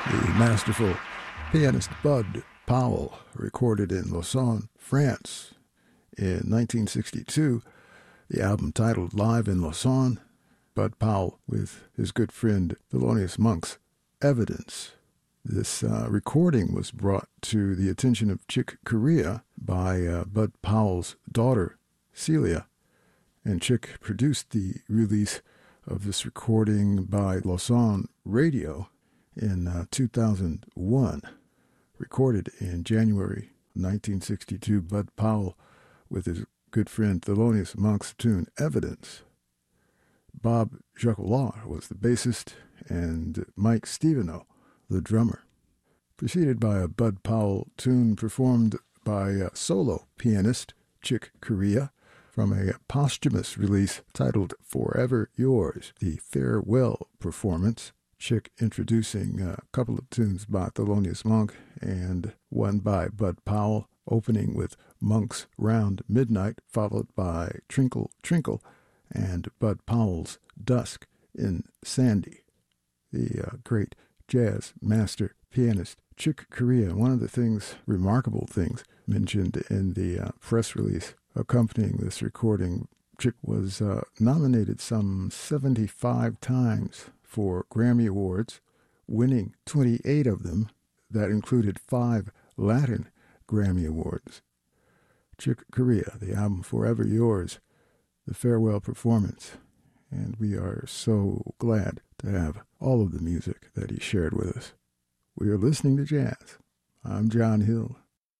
The masterful pianist Bud Powell recorded in Lausanne, France in 1962. The album titled Live in Lausanne, Bud Powell with his good friend Thelonious Monk's Evidence. This recording was brought to the attention of Chick Corea by Bud Powell's daughter, Celia, and Chick produced the release of this recording by Lausanne Radio in 2001. Recorded in January 1962, Bud Powell with his good friend Thelonious Monk's tune Evidence. Bob Jacquelart was the bassist and Mike Stepheno the drummer. Preceded by a Bud Powell tune performed by solo pianist Chick Corea from a posthumous release titled Forever Yours, the farewell performance. Chick introducing a couple of tunes by Thelonious Monk and one by Bud Powell, opening with Monk's Round Midnight, followed by Trinkle Trinkle and Bud Powell's Dusk in Sandy. The great jazz master pianist Chick Corea. One of the remarkable things mentioned in the press release accompanying this recording, Chick was nominated some 75 times for Grammy Awards, winning 28 of them. That included 5 Latin Grammy Awards. Chick Corea, the album Forever Yours, the farewell performance. And we are so glad to have all of the music that he shared with us. We are listening to jazz. I'm John Hill.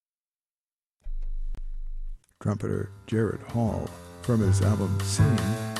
Trumpeter Jared Hall from his album Sing